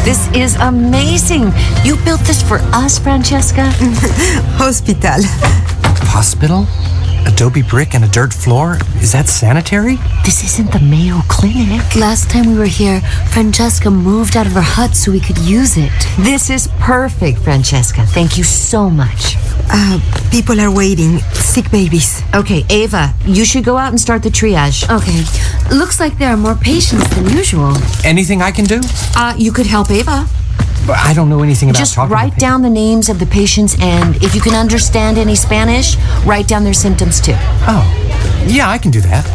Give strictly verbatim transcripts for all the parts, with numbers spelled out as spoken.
This is amazing. You built this for us, Francesca? Hospital. Hospital? Adobe brick and a dirt floor? Is that sanitary? This isn't the Mayo Clinic. Last time we were here, Francesca moved out of her hut so we could use it. This is perfect, Francesca. Thank you so much. Uh, people are waiting. Sick babies. Okay, Ava, you should go out and start the triage. Okay. Looks like there are more patients than usual. Anything I can do? Uh, you could help Ava. But I don't know anything about Just talking to write patients. down the names of the patients, and if you can understand any Spanish, write down their symptoms too. Oh, yeah, I can do that.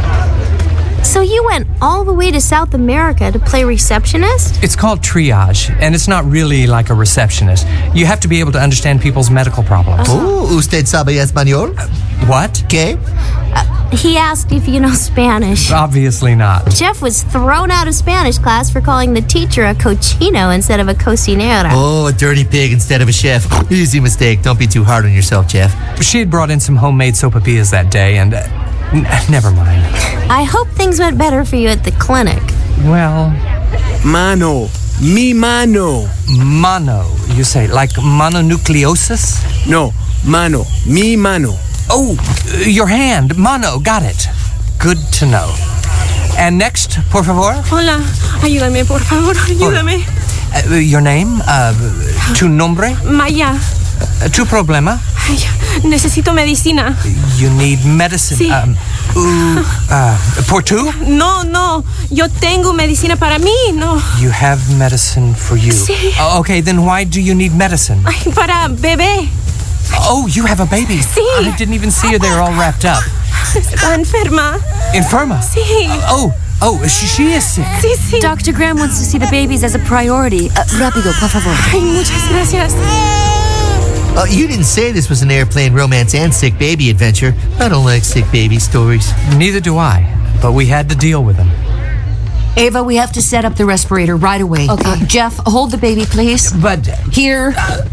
So you went all the way to South America to play receptionist? It's called triage, and it's not really like a receptionist. You have to be able to understand people's medical problems. Oh, usted sabe español? What? ¿Qué? He asked if you know Spanish. Obviously not. Jeff was thrown out of Spanish class for calling the teacher a cochino instead of a cocinera. Oh, a dirty pig instead of a chef. Easy mistake. Don't be too hard on yourself, Jeff. She had brought in some homemade sopapillas that day, and uh, n- never mind. I hope things went better for you at the clinic. Well, Mano. Mi mano. mono, you say, like mononucleosis? No, mano. Mi mano. Oh, uh, your hand, mono, got it. Good to know. And next, por favor? Hola, ayúdame, por favor, ayúdame. Uh, your name? Uh, tu nombre? Maya, Uh, tu problema? ay, necesito medicina. You need medicine. Sí. Um, uh, uh, por tu? No, no, yo tengo medicina para mí, no. You have medicine for you. Sí. Oh, okay, then why do you need medicine? Ay, para bebé. Oh, you have a baby. Sí. I didn't even see her there all wrapped up. Está enferma. Infirma? Sí. Oh, oh, she, she is sick. Sí, sí. Doctor Graham wants to see the babies as a priority. Uh, rápido, por favor. Ay, muchas gracias. Uh, you didn't say this was an airplane romance and sick baby adventure. I don't like sick baby stories. Neither do I, but we had to deal with them. Ava, we have to set up the respirator right away. Okay. Uh, Jeff, hold the baby, please. But, Here.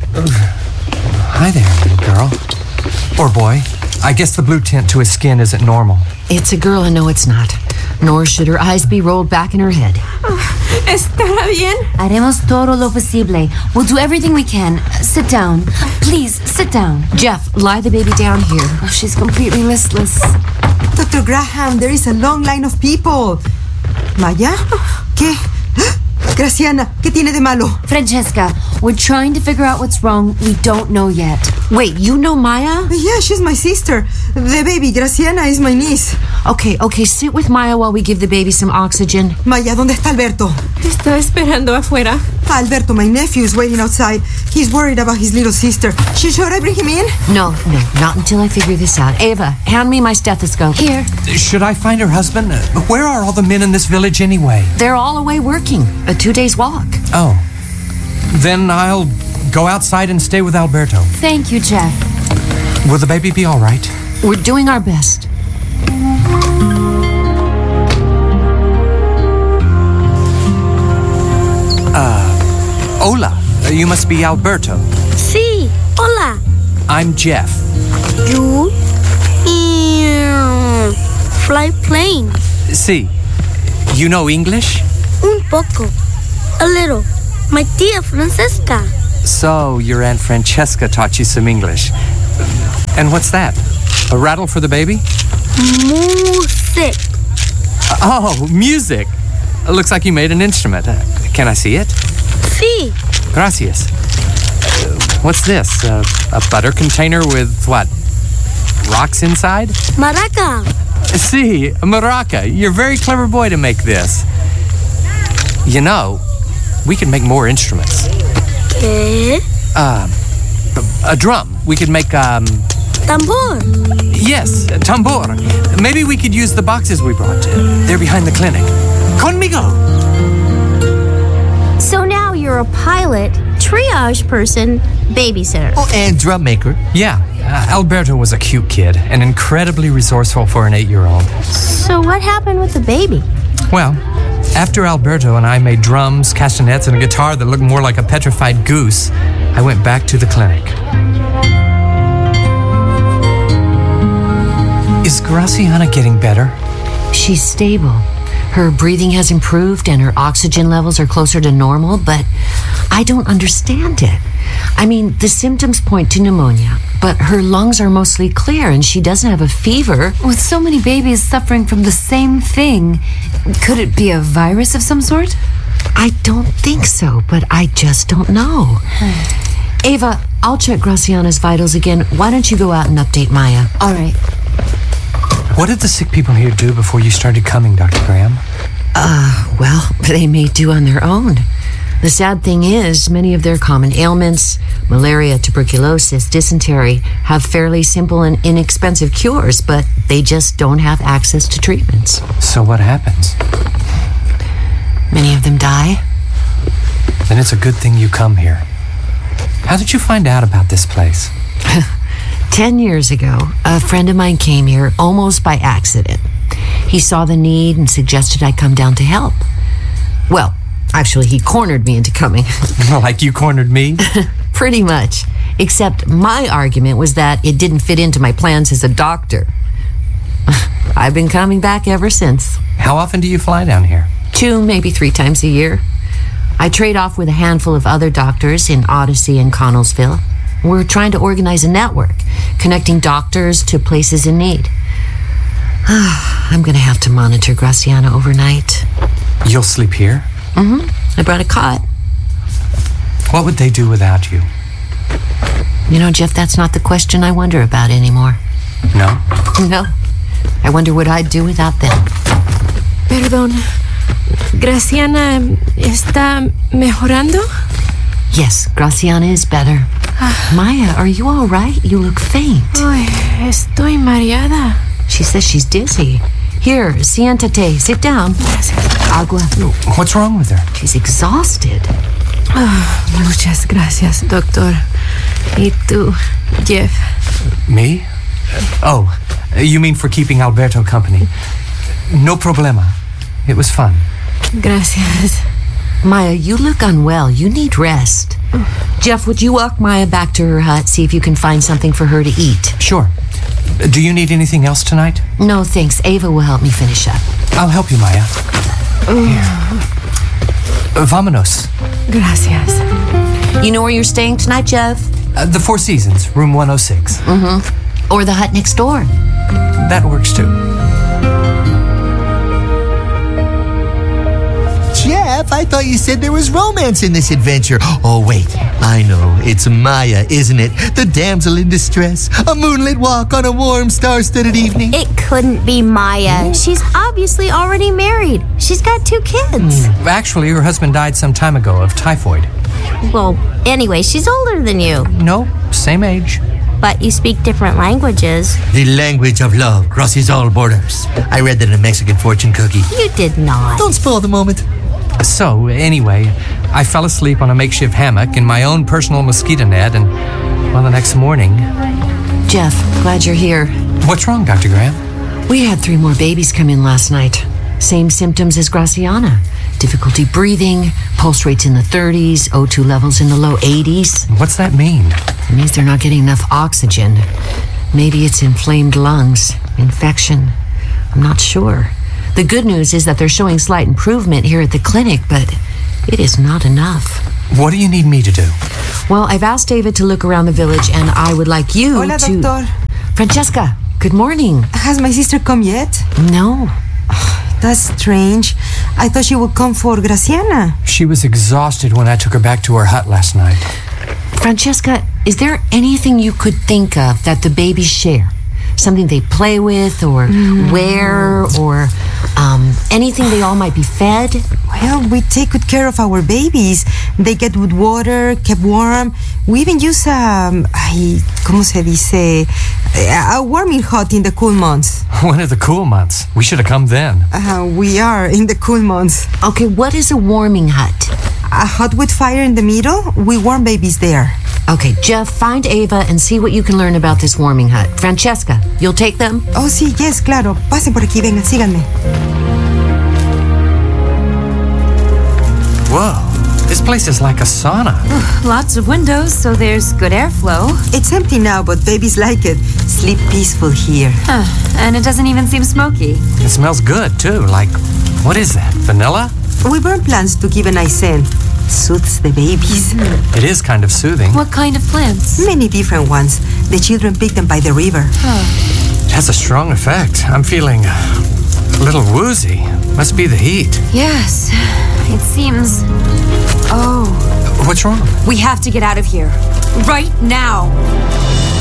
hi there, little girl. Or boy. I guess the blue tint to his skin isn't normal. It's a girl, and no, it's not. Nor should her eyes be rolled back in her head. ¿Estará bien? Haremos todo lo posible. We'll do everything we can. Uh, sit down. Please, sit down. Jeff, lie the baby down here. Oh, she's completely listless. Doctor Graham, there is a long line of people. Maya? ¿Qué? Graciana, ¿qué tiene de malo? Francesca, we're trying to figure out what's wrong. We don't know yet. Wait, you know Maya? Yeah, she's my sister. The baby, Graciana, is my niece. Okay, okay, sit with Maya while we give the baby some oxygen. Maya, ¿dónde está Alberto? Está esperando afuera. Alberto, my nephew, is waiting outside. He's worried about his little sister. Should, should I bring him in? No, no, not until I figure this out. Ava, hand me my stethoscope. Here. Should I find her husband? Uh, Where are all the men in this village anyway? They're all away working. A two days walk. Oh. Then I'll go outside and stay with Alberto. Thank you, Jeff. Will the baby be all right? We're doing our best. Hola. Uh, you must be Alberto. Sí, hola. I'm Jeff. You? Mm, Fly plane. See, you know English? Un poco. A little. My tia Francesca. So, your Aunt Francesca taught you some English. And what's that? A rattle for the baby? Music. Oh, music. It looks like you made an instrument. Uh, can I see it? Sí. Gracias. Uh, what's this? Uh, a butter container with what? Rocks inside? Maraca. See, a maraca. You're a very clever boy to make this. You know, we could make more instruments. ¿Qué? Uh, a drum. We could make, um... Tambor. Yes, a tambor. Maybe we could use the boxes we brought. They're behind the clinic. Conmigo! So now you're a pilot, triage person, babysitter. Oh, and drum maker. Yeah, uh, Alberto was a cute kid and incredibly resourceful for an eight-year-old. So what happened with the baby? Well, after Alberto and I made drums, castanets, and a guitar that looked more like a petrified goose, I went back to the clinic. Is Graciana getting better? She's stable. Her breathing has improved and her oxygen levels are closer to normal, but I don't understand it. I mean, the symptoms point to pneumonia, but her lungs are mostly clear and she doesn't have a fever. With so many babies suffering from the same thing, could it be a virus of some sort? I don't think so, but I just don't know. Ava, I'll check Graciana's vitals again. Why don't you go out and update Maya? All right. What did the sick people here do before you started coming, Doctor Graham? Uh, well, they may do on their own. The sad thing is, many of their common ailments, malaria, tuberculosis, dysentery, have fairly simple and inexpensive cures, but they just don't have access to treatments. So what happens? Many of them die. Then it's a good thing you come here. How did you find out about this place? Ten years ago, a friend of mine came here almost by accident. He saw the need and suggested I come down to help. Well, actually, he cornered me into coming. Like you cornered me? Pretty much. Except my argument was that it didn't fit into my plans as a doctor. I've been coming back ever since. How often do you fly down here? Two, maybe three times a year. I trade off with a handful of other doctors in Odyssey and Connellsville. We're trying to organize a network, connecting doctors to places in need. I'm going to have to monitor Graciana overnight. You'll sleep here? Mm-hmm. I brought a cot. What would they do without you? You know, Jeff, that's not the question I wonder about anymore. No? No. I wonder what I'd do without them. Perdón. ¿Graciana está mejorando? Yes, Graciana is better. Maya, are you all right? You look faint. Ay, estoy mareada. She says she's dizzy. Here, siéntate. Sit down. Agua. What's wrong with her? She's exhausted. Oh, muchas gracias, doctor. ¿Y tú, Jeff? Me? Oh, you mean for keeping Alberto company. No problema. It was fun. Gracias. Maya, you look unwell. You need rest. Jeff, would you walk Maya back to her hut, see if you can find something for her to eat? Sure. Do you need anything else tonight? No, thanks. Ava will help me finish up. I'll help you, Maya. Here. Vámonos. Gracias. You know where you're staying tonight, Jeff? Uh, the Four Seasons, room one oh six. Mm-hmm. Or the hut next door. That works too. Jeff, I thought you said there was romance in this adventure. Oh, wait. I know. It's Maya, isn't it? The damsel in distress. A moonlit walk on a warm, star-studded evening. It couldn't be Maya. She's obviously already married. She's got two kids. Mm. Actually, her husband died some time ago of typhoid. Well, anyway, she's older than you. No, same age. But you speak different languages. The language of love crosses all borders. I read that in a Mexican fortune cookie. You did not. Don't spoil the moment. So, anyway, I fell asleep on a makeshift hammock in my own personal mosquito net, and, well, the next morning... Jeff, glad you're here. What's wrong, Doctor Graham? We had three more babies come in last night. Same symptoms as Graciana. Difficulty breathing, pulse rates in the thirties, O two levels in the low eighties. What's that mean? It means they're not getting enough oxygen. Maybe it's inflamed lungs, infection. I'm not sure. The good news is that they're showing slight improvement here at the clinic, but it is not enough. What do you need me to do? Well, I've asked David to look around the village, and I would like you Hola, to... doctor. Francesca, good morning. Has my sister come yet? No. That's strange. I thought she would come for Graciana. She was exhausted when I took her back to her hut last night. Francesca, is there anything you could think of that the babies share? Something they play with or mm. wear or um, anything they all might be fed? Well, we take good care of our babies. They get good water, kept warm. We even use um, ay, ¿cómo se dice? A warming hut in the cool months. When are the cool months? We should have come then. Uh, we are in the cool months. Okay, what is a warming hut? A hut with fire in the middle. We warm babies there. Okay, Jeff, find Ava and see what you can learn about this warming hut. Francesca, you'll take them? Oh, sí, yes, claro. Pasen por aquí, vengan, síganme. Whoa, this place is like a sauna. Lots of windows, so there's good airflow. It's empty now, but babies like it. Sleep peaceful here. Huh. And it doesn't even seem smoky. It smells good, too, like What is that? Vanilla? We burn plants to give a nice scent. Soothes the babies. It is kind of soothing. What kind of plants? Many different ones. The children pick them by the river. It has a strong effect. I'm feeling a little woozy. Must be the heat. Yes, it seems. Oh, What's wrong? we have to get out of here. Right now.